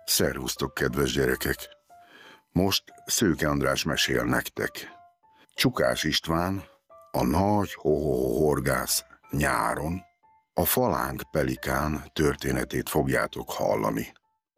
Szervusztok, kedves gyerekek! Most Szőke András mesél nektek. Csukás István, a nagy horgász nyáron, a falánk pelikán történetét fogjátok hallani.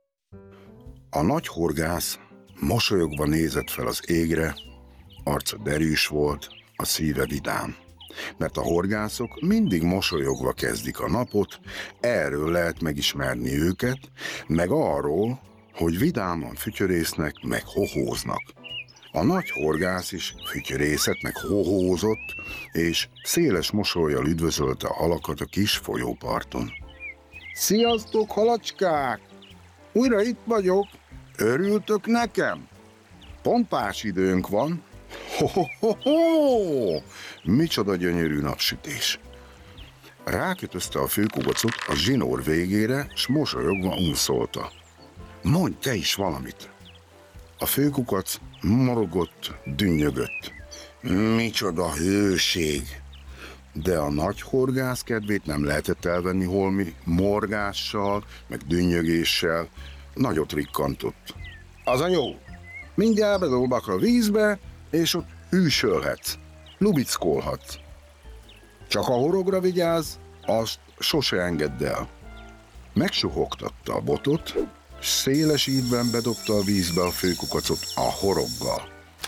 A nagy horgász mosolyogva nézett fel az égre, arca derűs volt, a szíve vidám. Mert a horgászok mindig mosolyogva kezdik a napot, erről lehet megismerni őket, meg arról, hogy vidáman fütyörésznek, meg hohóznak. A nagy horgász is fütyörészett, meg hohózott, és széles mosollyal üdvözölte a halakat a kis folyóparton. Sziasztok, halacskák! Újra itt vagyok! Örültök nekem? Pompás időnk van. Ho-ho-ho-ho! Micsoda gyönyörű napsütés! Rákötözte a főkugacot a zsinór végére, s mosolyogva unszolta. Mondj te is valamit! A főkukac morogott, dünnyögött. Micsoda hőség! De a nagy horgász kedvét nem lehetett elvenni holmi morgással, meg dünnyögéssel. Nagyot rikkantott. Az a jó! Mindjárt bedobak a vízbe, és ott hűsölhetsz, lubickolhatsz. Csak a horogra vigyázz, azt sose engedd el. Megsuhogtatta a botot, s széles ívben bedobta a vízbe a főkukacot a horoggal.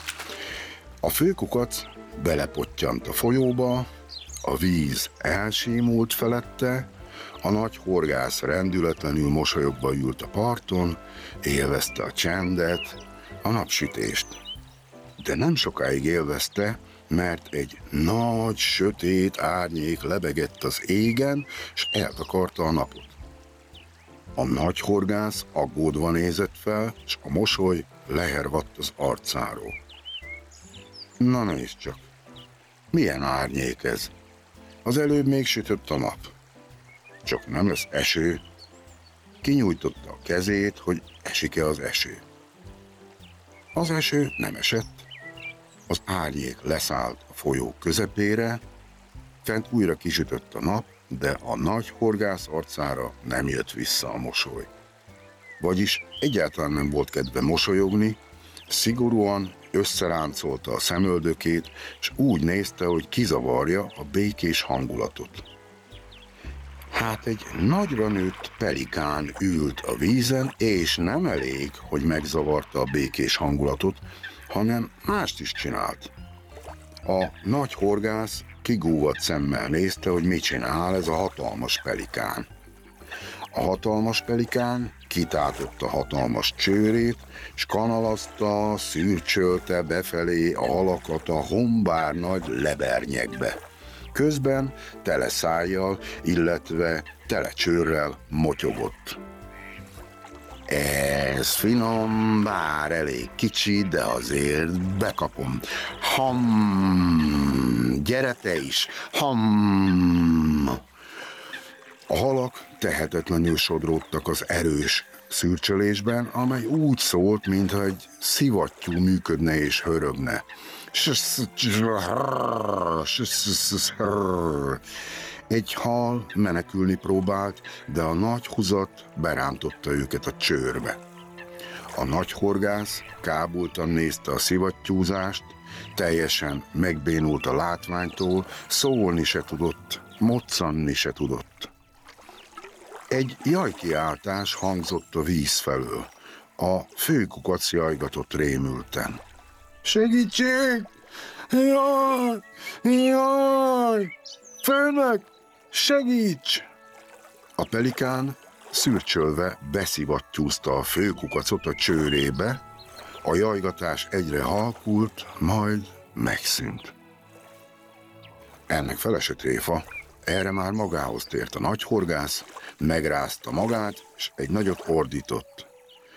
A főkukac belepottyant a folyóba, a víz elsímult felette, a nagy horgász rendületlenül mosolyogva ült a parton, élvezte a csendet, a napsütést. De nem sokáig élvezte, mert egy nagy, sötét árnyék lebegett az égen, s eltakarta a napot. A nagy horgász aggódva nézett fel, s a mosoly lehervadt az arcáról. Na nézd csak, milyen árnyék ez? Az előbb még sütött a nap. Csak nem lesz eső. Kinyújtotta a kezét, hogy esik-e az eső. Az eső nem esett. Az árnyék leszállt a folyó közepére, fent újra kisütött a nap, de a nagy horgász arcára nem jött vissza a mosoly. Vagyis egyáltalán nem volt kedve mosolyogni, szigorúan összeráncolta a szemöldökét, és úgy nézte, hogy kizavarja a békés hangulatot. Hát egy nagyra nőtt pelikán ült a vízen, és nem elég, hogy megzavarta a békés hangulatot, hanem mást is csinált. A nagy horgász kigúvadt szemmel nézte, hogy mit csinál ez a hatalmas pelikán. A hatalmas pelikán kitátotta hatalmas csőrét, s kanalazta, szürcsölte befelé a halakat a hombár nagy lebernyekbe. Közben tele szájjal, illetve tele csőrrel motyogott. Ez finom, bár elég kicsi, de azért bekapom. Gyere te is! A halak tehetetlenül sodródtak az erős szürcsölésben, amely úgy szólt, mintha egy szivattyú működne és hörögne. Egy hal menekülni próbált, de a nagy huzat berántotta őket a csőrbe. A nagy horgász kábultan nézte a szivattyúzást, teljesen megbénult a látványtól, szólni se tudott, moccanni se tudott. Egy jajkiáltás hangzott a víz felől. A főkukac jajgatott rémülten. Segítség! Jaj! Jaj! Főnök! Segíts! A pelikán szürcsölve beszivattyúzta a főkukacot a csőrébe, a jajgatás egyre halkult, majd megszűnt. Ennek felesett tréfa, erre már magához tért a nagy horgász, megrázta magát, és egy nagyot ordított.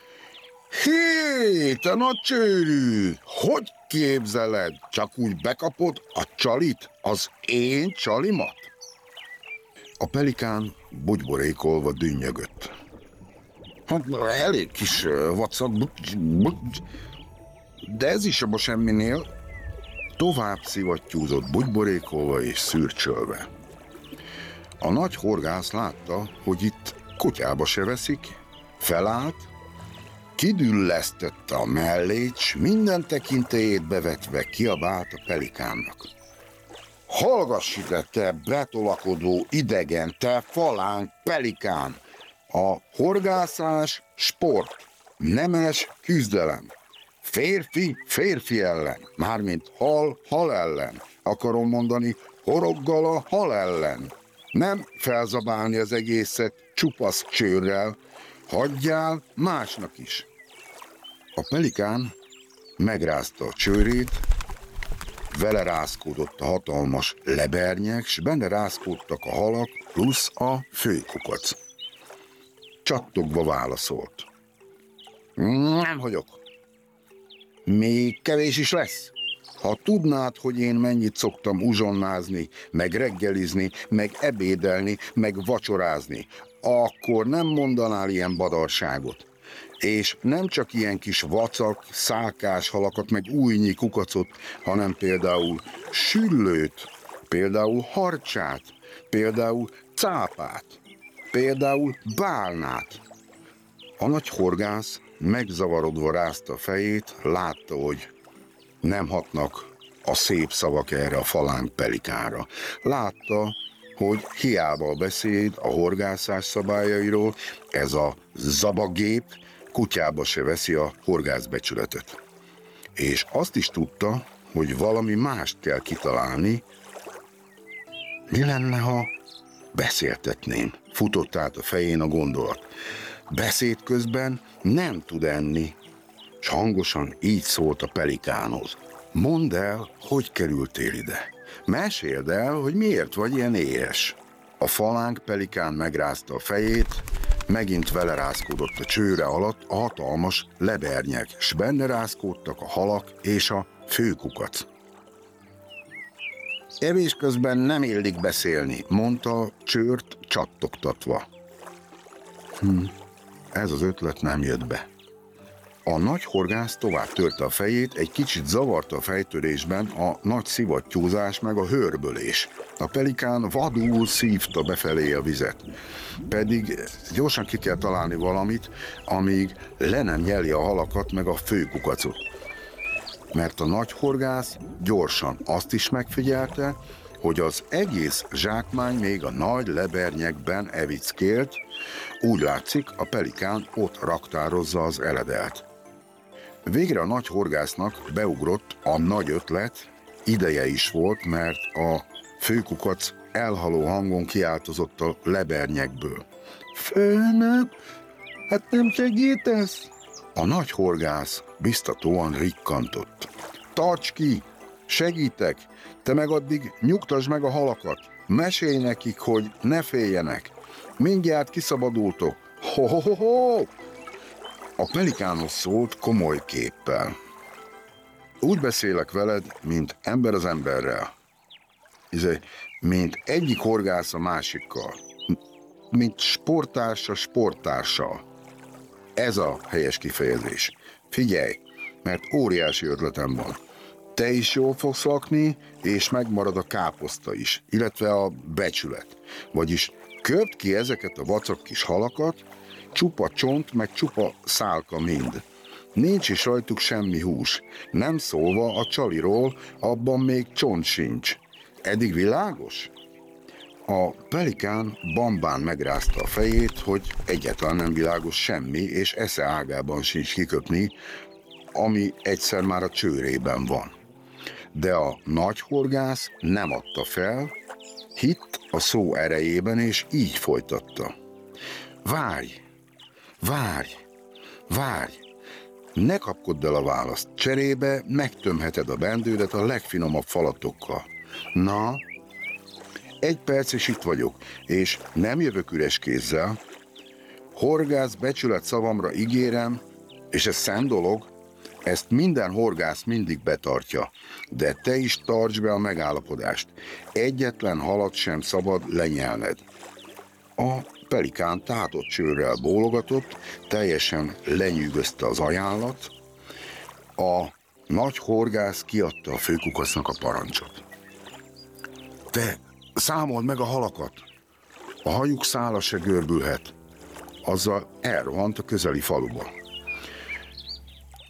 Hé, te nagy csőrű! Hogy képzeled? Csak úgy bekapod a csalit, az én csalimat? A pelikán bugyborékolva dünnyögött. Hát elég kis vacak, de ez is abba semminél. Tovább szivattyúzott bugyborékolva és szürcsölve. A nagy horgász látta, hogy itt kutyába se veszik, felállt, Kidüllesztette a mellét, s minden tekintélyét bevetve kiabált a pelikánnak. Hallgass ide, te betolakodó idegen, te falánk pelikán! A horgászás sport, nemes küzdelem. Férfi férfi ellen, mármint hal ellen. Akarom mondani, horoggal a hal ellen. Nem felzabálni az egészet csupasz csőrrel, hagyjál másnak is. A pelikán megrázta a csőrét, vele rázkódott a hatalmas lebernyek, s benne rázkódtak a halak plusz a főkukac. Csattogva válaszolt. Nem hagyok. Még kevés is lesz. Ha tudnád, hogy én mennyit szoktam uzsonnázni, meg reggelizni, meg ebédelni, meg vacsorázni, akkor nem mondanál ilyen badarságot. És nem csak ilyen kis vacak, szálkás halakat, meg újnyi kukacot, hanem például süllőt, például harcsát, például cápát, például bálnát. A nagy horgász megzavarodva rázta a fejét, látta, hogy nem hatnak a szép szavak erre a falánk pelikánra. Látta, hogy hiába beszéd a horgászás szabályairól, ez a zabagép kutyába se veszi a horgászbecsületet. És azt is tudta, hogy valami mást kell kitalálni. Mi lenne, ha beszéltetném? Futott át a fején a gondolat. Beszéd közben nem tud enni, s hangosan így szólt a pelikánhoz. Mondd el, hogy kerültél ide. Meséld el, hogy miért vagy ilyen éhes. A falánk pelikán megrázta a fejét, megint vele rázkódott a csőre alatt a hatalmas lebernyek, s benne rázkódtak a halak és a főkukac. Evés közben nem illik beszélni, mondta a csőrt csattogtatva. Ez az ötlet nem jött be. A nagy horgász tovább törte a fejét, egy kicsit zavarta a fejtörésben a nagy szivattyúzás meg a hörbölés. A pelikán vadul szívta befelé a vizet. Pedig gyorsan ki kell találni valamit, amíg le nem nyeli a halakat meg a főkukacot. Mert a nagy horgász gyorsan azt is megfigyelte, hogy az egész zsákmány még a nagy lebernyekben evickélt, úgy látszik, a pelikán ott raktározza az eledelt. Végre a nagy horgásznak beugrott a nagy ötlet, ideje is volt, mert a főkukac elhaló hangon kiáltozott a lebernyekből. Főnök, hát nem segítesz? A nagy horgász biztatóan rikkantott. Tarts ki, segítek, te meg addig nyugtasd meg a halakat, mesélj nekik, hogy ne féljenek, mindjárt kiszabadultok. Ho-ho-ho-ho! A pelikánhoz szólt komoly képpel. Úgy beszélek veled, mint ember az emberrel. Mint egyik horgász a másikkal. Mint sporttársa sporttársal. Ez a helyes kifejezés. Figyelj, mert óriási ötletem van. Te is jól fogsz lakni, és megmarad a káposzta is, illetve a becsület. Vagyis köpd ki ezeket a vacak kis halakat, csupa csont, meg csupa szálka mind. Nincs is rajtuk semmi hús, nem szólva a csaliról, abban még csont sincs. Eddig világos? A pelikán bambán megrázta a fejét, hogy egyáltalán nem világos semmi, és esze ágában sincs kiköpni, ami egyszer már a csőrében van. De a nagy horgász nem adta fel, hitt a szó erejében, és így folytatta. Várj, várj, várj! Ne kapkodd el a választ, cserébe megtömheted a bendődet a legfinomabb falatokkal. Na, 1 perc és itt vagyok, és nem jövök üres kézzel. Horgász becsület szavamra ígérem, és ez szent dolog, ezt minden horgász mindig betartja, de te is tartsd be a megállapodást. Egyetlen halat sem szabad lenyelned. A pelikán tátott csőrrel bólogatott, teljesen lenyűgözte az ajánlat. A nagy horgász kiadta a főkukacnak a parancsot. Te számold meg a halakat, a hajuk szála se görbülhet. Azzal elrohant a közeli faluba.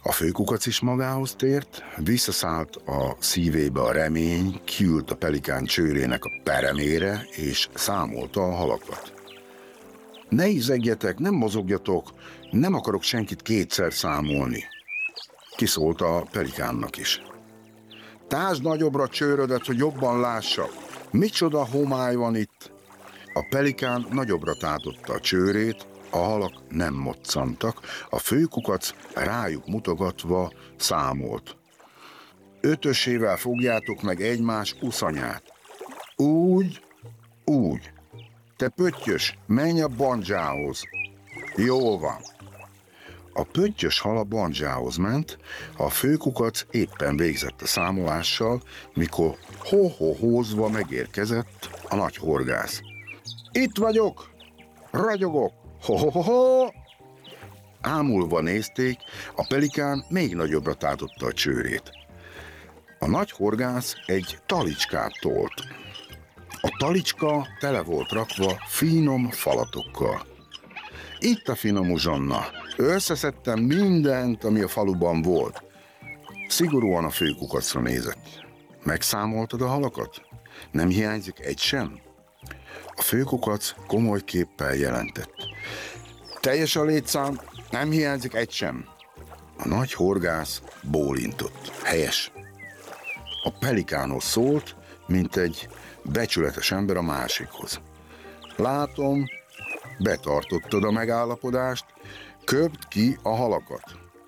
A főkukac is magához tért, visszaszállt a szívébe a remény, kiült a pelikán csőrének a peremére, és számolta a halakat. Ne izegjetek, nem mozogjatok, nem akarok senkit kétszer számolni, kiszólta a pelikánnak is. Tásd nagyobbra csőrödet, hogy jobban lássak. Micsoda homály van itt! A pelikán nagyobbra tátotta a csőrét, a halak nem moccantak, a főkukac rájuk mutogatva számolt. 5-ösével fogjátok meg egymás uszanyát. Úgy, úgy. Te pöttyös, menj a bandzsához. Jól van. A pöttyös hal a bandzsához ment, a főkukac éppen végzett a számolással, mikor ho-ho-hózva megérkezett a nagy horgász. Itt vagyok, ragyogok, ho-ho-ho-ho! Ámulva nézték, a pelikán még nagyobbra tátotta a csőrét. A nagy horgász egy talicskát tolt. A talicska tele volt rakva finom falatokkal. Itt a finom uzsonna. Összeszedtem mindent, ami a faluban volt. Szigorúan a főkukacra nézett. Megszámoltad a halakat? Nem hiányzik egy sem? A főkukac komoly képpel jelentett. Teljes a létszám, nem hiányzik egy sem. A nagy horgász bólintott. Helyes. A pelikánhoz szólt, mint egy becsületes ember a másikhoz. Látom, betartottad a megállapodást, köpd ki a halakat.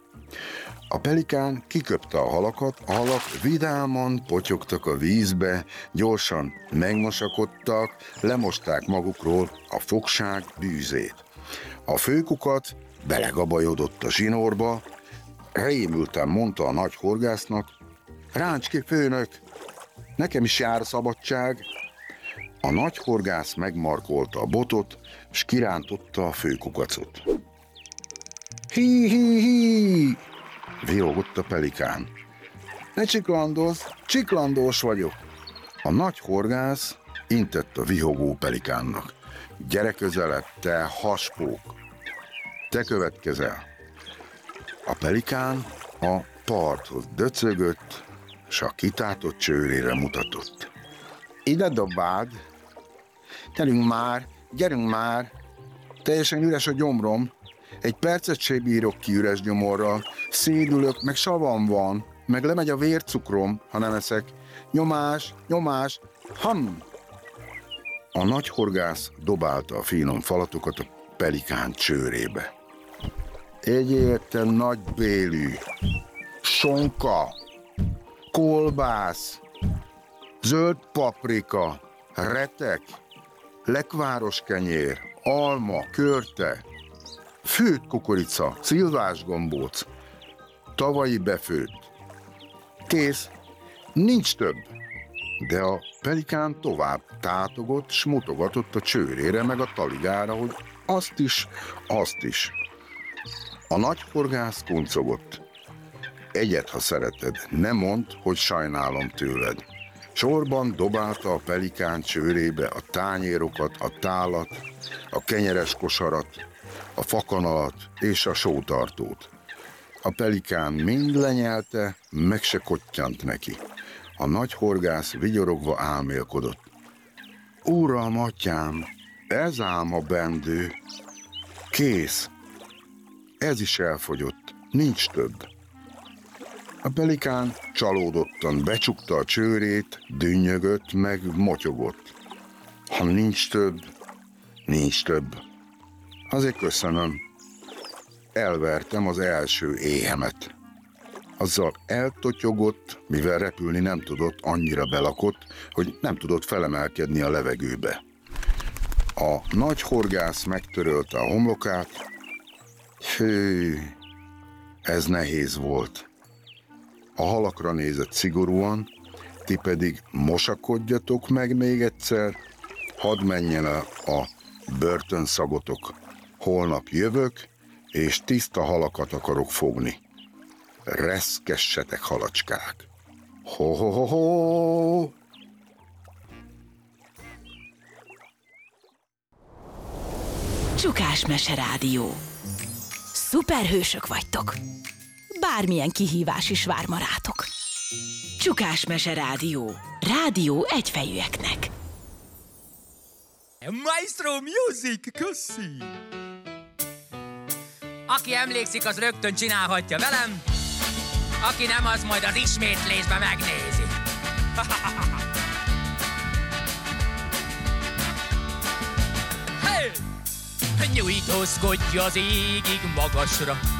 A pelikán kiköpte a halakat, a halak vidáman potyogtak a vízbe, gyorsan megmosakodtak, lemosták magukról a fogság bűzét. A főkukac belegabajodott a zsinórba, rémülten mondta a nagy horgásznak, ráncs ki, főnök, nekem is jár a szabadság. A nagy horgász megmarkolta a botot, s kirántotta a főkukacot. Hi-hi-hi! Vihogott a pelikán. Ne csiklandozz, csiklandós vagyok. A nagy horgász intett a vihogó pelikánnak. Gyere közelebb, te haspók! Te következel. A pelikán a parthoz döcögött, s a kitátott csőrére mutatott. Ide dobáld! Gyerünk már! Teljesen üres a gyomrom. Egy percet se bírok ki üres gyomorral. Szédülök, meg savam van, meg lemegy a vércukrom, ha nem eszek. Nyomás, A nagy horgász dobálta a finom falatokat a pelikán csőrébe. Egyél te nagybélű, sonka, kolbász, zöld paprika, retek, lekváros kenyér, alma, körte, főtt kukorica, szilvás gombóc, tavalyi befőtt. Kész, nincs több. De a pelikán tovább tátogott, s mutogatott a csőrére meg a taligára, hogy azt is. A nagy horgász kuncogott. Egyet, ha szereted, ne mondd, hogy sajnálom tőled. Sorban dobálta a pelikán csőrébe a tányérokat, a tálat, a kenyeres kosarat, a fakanalat és a sótartót. A pelikán mind lenyelte, meg se kottyant neki. A nagy horgász vigyorogva álmélkodott. Uram, atyám, ez ám a bendő. Kész. Ez is elfogyott, nincs több. A pelikán csalódottan becsukta a csőrét, dünnyögött, meg motyogott. Ha nincs több. Azért köszönöm. Elvertem az első éhemet. Azzal eltotyogott, mivel repülni nem tudott, annyira belakott, hogy nem tudott felemelkedni a levegőbe. A nagy horgász megtörölte a homlokát. Hű, ez nehéz volt. A halakra nézett szigorúan, ti pedig mosakodjatok meg még egyszer, hadd menjen el a börtönszagotok. Holnap jövök, és tiszta halakat akarok fogni. Reszkessetek, halacskák! Ho-ho-ho-ho! Csukás Mese Rádió. Szuperhősök vagytok! bármilyen kihívás is vár ma rátok. Csukás Mese Rádió. Rádió egyfejűeknek. Maestro Music, köszi! Aki emlékszik, az rögtön csinálhatja velem, aki nem, az majd az ismétlésbe megnézi. Hey! Nyújtózkodj az égig magasra,